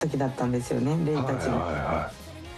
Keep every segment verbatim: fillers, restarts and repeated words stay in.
時だったんですよね、レイたちが、はいはいはい、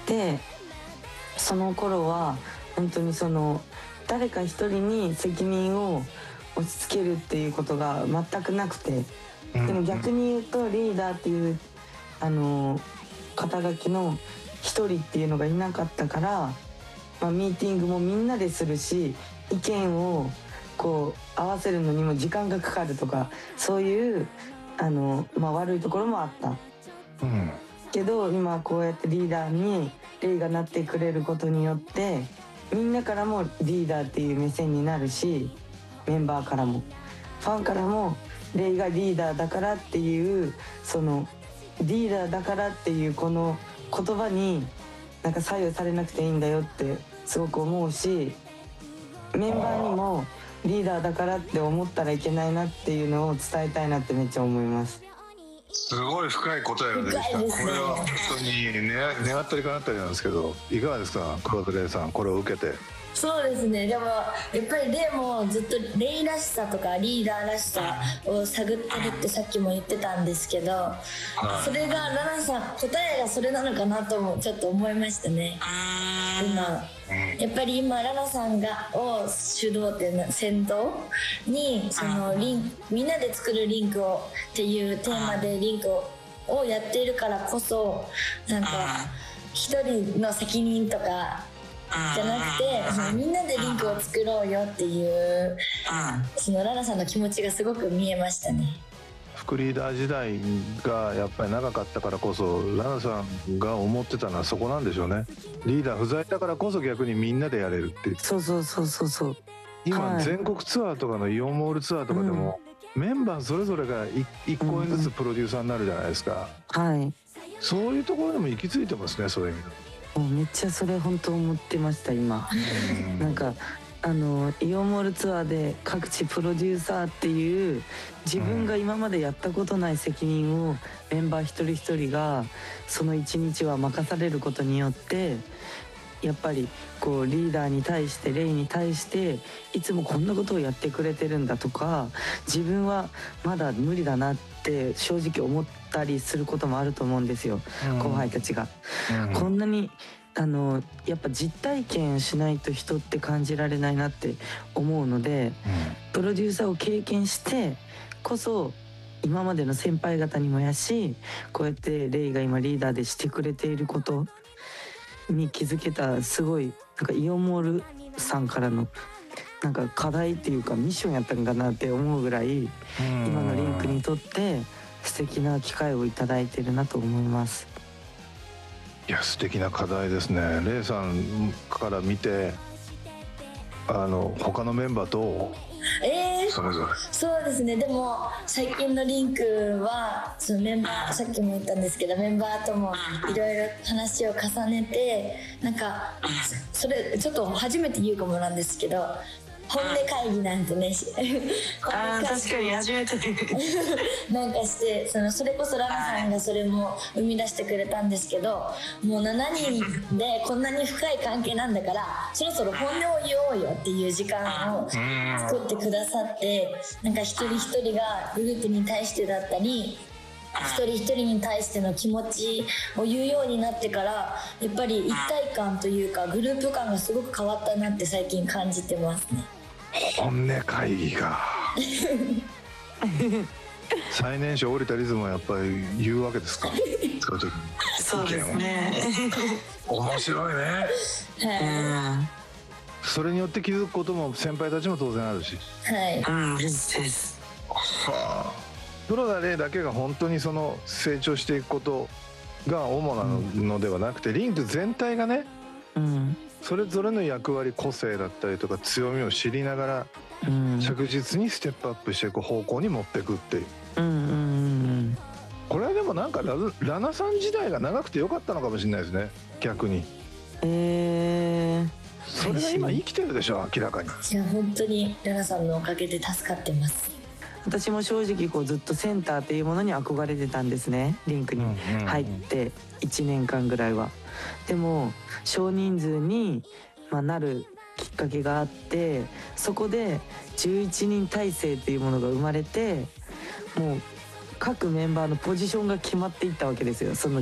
でその頃は本当にその誰か一人に責任を押し付けるっていうことが全くなくて、でも逆に言うとリーダーっていうあの肩書きの一人っていうのがいなかったから、まあ、ミーティングもみんなでするし、意見をこう合わせるのにも時間がかかるとか、そういうあの、まあ、悪いところもあった、うん、けど今こうやってリーダーにレイがなってくれることによってみんなからもリーダーっていう目線になるし、メンバーからもファンからもレイがリーダーだからっていう、そのリーダーだからっていうこの言葉になんか左右されなくていいんだよってすごく思うし、メンバーにもリーダーだからって思ったらいけないなっていうのを伝えたいなってめっちゃ思います。 すごい深い答えが出てきた。これは本当に願ったりかなったりなんですけど、いかがですか、黒田レイさん、これを受けて。 そうですね、でもやっぱりレイもずっとレイらしさとかリーダーらしさを探ってるってさっきも言ってたんですけど、それがラナさん答えがそれなのかなともちょっと思いましたね。今やっぱり今ラナさんがを主導っていう先導にそのリンみんなで作るリンクをっていうテーマでリンクををやっているからこそ、なんか一人の責任とかじゃなくて、そのみんなでリンクを作ろうよっていうそのラナさんの気持ちがすごく見えましたね。 副リーダー時代がやっぱり長かったからこそ、ラナさんが思ってたのはそこなんでしょうね。リーダー不在だからこそ逆にみんなでやれるっていう。 そうそうそうそうそう。 今、はい、全国ツアーとかのイオンモールツアーとかでも、うん、メンバーそれぞれがいっこえんずつプロデューサーになるじゃないですか、うんうん、はい。そういうところでも行き着いてますね、そういう意味で。 もうめっちゃそれ本当思ってました今。なんかあのイオンモールツアーで各地プロデューサーっていう自分が今までやったことない責任をメンバー一人一人がその一日は任されることによって、やっぱりこうリーダーに対してレイに対していつもこんなことをやってくれてるんだとか、自分はまだ無理だなって正直思ったりすることもあると思うんですよ、うん、後輩たちが、うん、こんなにあのやっぱ実体験しないと人って感じられないなって思うので、うん、プロデューサーを経験してこそ今までの先輩方にもやし、こうやってレイが今リーダーでしてくれていることに気づけた、すごいなんかイオンモールさんからのなんか課題っていうかミッションやったんかなって思うぐらい、今のリンクにとって素敵な機会をいただいてるなと思います。 いや素敵な課題ですね。レイさんから見てあの他のメンバーどう？ えー、 それぞれそうですね。でも最近のリンクはそのメンバー、さっきも言ったんですけどメンバーともいろいろ話を重ねて、なんかそれちょっと初めて言うかもなんですけど、本音会議なんてねあー確かに初めてなんかしてそのそれこそラナさんがそれも生み出してくれたんですけど、もうしちにんでこんなに深い関係なんだからそろそろ本音を言おうよっていう時間を作ってくださって、なんか一人一人がグループに対してだったり一人一人に対しての気持ちを言うようになってから、やっぱり一体感というかグループ感がすごく変わったなって最近感じてますね。 本音会議が最年少降りたリズムはやっぱり言うわけですか？使う時にそうですね面白いね、はい、それによって気づくことも先輩たちも当然あるし、 はい、 うんですはあ、黒田レイだけが本当にその成長していくことが主なのではなくて、リンク全体がね、うん、それぞれの役割個性だったりとか強みを知りながら、うん、着実にステップアップしていく方向に持っていくっていう、うんうんうん、これはでもなんか ラ, ラナさん時代が長くてよかったのかもしれないですね、逆に。 えー、 それが今生きてるでしょ、明らかに。 いや本当にラナさんのおかげで助かってます。 私も正直こうずっとセンターっていうものに憧れてたんですね、リンクに入っていちねんかんぐらいは。でも少人数に、まあ、なるきっかけがあって、そこでじゅういちにん体制っていうものが生まれて、もう各メンバーのポジションが決まっていったわけですよ。その